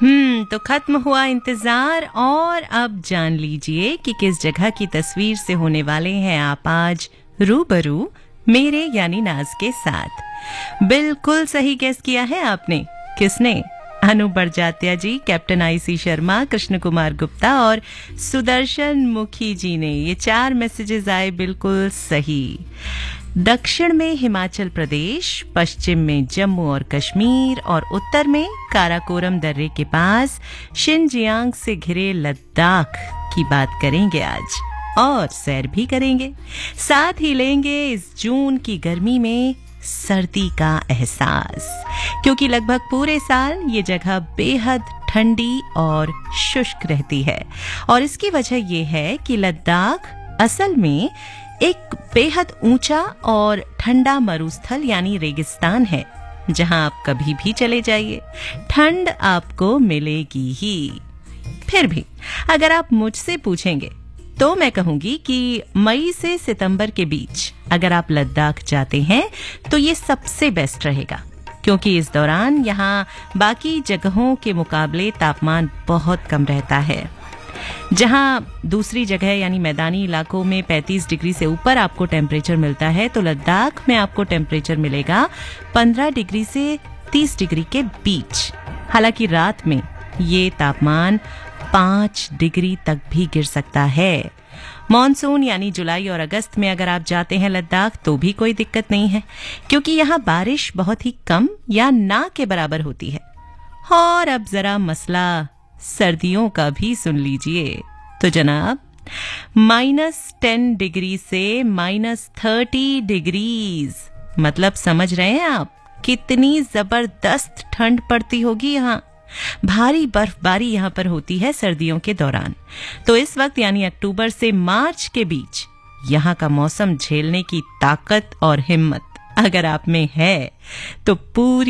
तो खत्म हुआ इंतजार और अब जान लीजिए कि किस जगह की तस्वीर से होने वाले हैं आप आज रूबरू मेरे यानी नाज के साथ। बिल्कुल सही गेस किया है आपने। किसने? अनु बड़जात्या जी, कैप्टन आईसी शर्मा, कृष्ण कुमार गुप्ता और सुदर्शन मुखी जी ने। ये 4 मैसेजेस आए बिल्कुल सही। दक्षिण में हिमाचल प्रदेश, पश्चिम में जम्मू और कश्मीर और उत्तर में काराकोरम दर्रे के पास शिनजियांग से घिरे लद्दाख की बात करेंगे आज, और सैर भी करेंगे। साथ ही लेंगे इस जून की गर्मी में सर्दी का एहसास, क्योंकि लगभग पूरे साल ये जगह बेहद ठंडी और शुष्क रहती है। और इसकी वजह यह है कि लद्दाख असल में एक बेहद ऊंचा और ठंडा मरुस्थल यानी रेगिस्तान है, जहां आप कभी भी चले जाइए ठंड आपको मिलेगी ही। फिर भी अगर आप मुझसे पूछेंगे तो मैं कहूंगी कि मई से सितंबर के बीच अगर आप लद्दाख जाते हैं तो ये सबसे बेस्ट रहेगा, क्योंकि इस दौरान यहाँ बाकी जगहों के मुकाबले तापमान बहुत कम रहता है। जहां दूसरी जगह यानी मैदानी इलाकों में 35 डिग्री से ऊपर आपको टेम्परेचर मिलता है, तो लद्दाख में आपको टेम्परेचर मिलेगा 15 डिग्री से 30 डिग्री के बीच। हालांकि रात में ये तापमान 5 डिग्री तक भी गिर सकता है। मॉनसून यानी जुलाई और अगस्त में अगर आप जाते हैं लद्दाख तो भी कोई दिक्कत नहीं है, क्योंकि यहाँ बारिश बहुत ही कम या ना के बराबर होती है। और अब जरा मसला सर्दियों का भी सुन लीजिए तो जनाब, -10 डिग्री से -30 डिग्रीज, मतलब समझ रहे हैं आप कितनी जबरदस्त ठंड पड़ती होगी यहाँ। भारी बर्फबारी यहाँ पर होती है सर्दियों के दौरान। तो इस वक्त यानी अक्टूबर से मार्च के बीच यहाँ का मौसम झेलने की ताकत और हिम्मत अगर आप में है तो पूरी